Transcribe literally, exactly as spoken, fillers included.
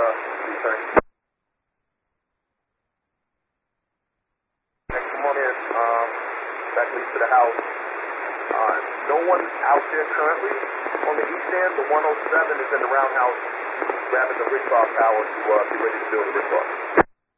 return. And come on in, um, back leads to the house. Uh, no one out there currently. On the east end, the one oh seven is in the roundhouse, grabbing the Rickoff tower to uh, be ready to build a Rickoff.